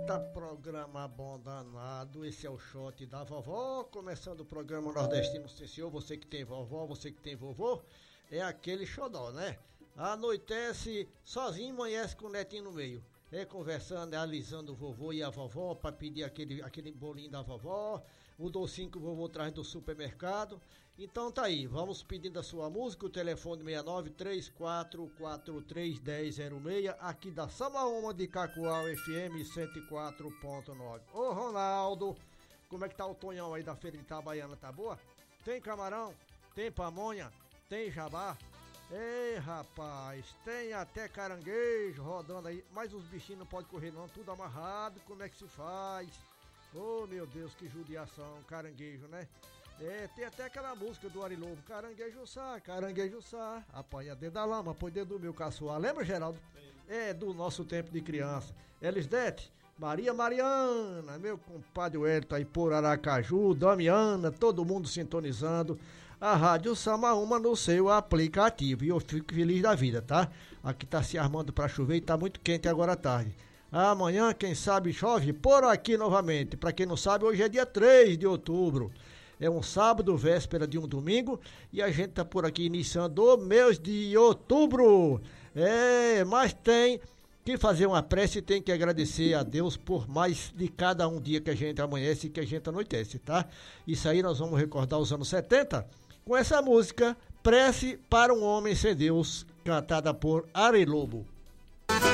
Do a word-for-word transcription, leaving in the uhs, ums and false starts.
Eita, programa bom danado, esse é o shot da vovó, começando o programa nordestino, sim senhor, você que tem vovó, você que tem vovô, é aquele xodó, né? Anoitece sozinho, amanhece com o netinho no meio. É conversando, é alisando o vovô e a vovó para pedir aquele, aquele bolinho da vovó, o docinho que o vovô traz do supermercado. Então tá aí, vamos pedindo a sua música, o telefone seis nove três quatro quatro três um zero zero seis, aqui da Samaúma de Cacoal, F M cento e quatro ponto nove. Ô Ronaldo, como é que tá o Tonhão aí da Feira de Itabaiana, tá boa? Tem camarão, tem pamonha, tem jabá? Ei, rapaz, tem até caranguejo rodando aí, mas os bichinhos não podem correr não, tudo amarrado, como é que se faz? Oh, meu Deus, que judiação, caranguejo, né? É, tem até aquela música do Ari Lobo, caranguejo sá, caranguejo sá, apanha dentro da lama, põe dentro do meu caçoar. Lembra, Geraldo? Sim. É, do nosso tempo de criança. Elisdete, Maria Mariana, meu compadre Wellington aí por Aracaju, Damiana, todo mundo sintonizando a Rádio Samaúma no seu aplicativo. E eu fico feliz da vida, tá? Aqui tá se armando pra chover e tá muito quente agora à tarde. Amanhã, quem sabe, chove por aqui novamente. Pra quem não sabe, hoje é dia três de outubro. É um sábado, véspera de um domingo, e a gente tá por aqui iniciando o mês de outubro. É, mas tem que fazer uma prece e tem que agradecer a Deus por mais de cada um dia que a gente amanhece e que a gente anoitece, tá? Isso aí nós vamos recordar os anos setenta com essa música, Prece para um Homem Sem Deus, cantada por Ari Lobo.